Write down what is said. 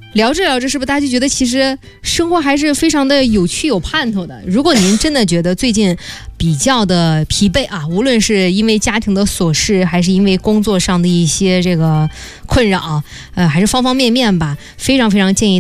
聊着聊着，是不是大家就觉得其实生活还是非常的有趣有盼头的？如果您真的觉得最近比较的疲惫啊，无论是因为家庭的琐事，还是因为工作上的一些这个困扰，还是方方面面吧，非常非常建议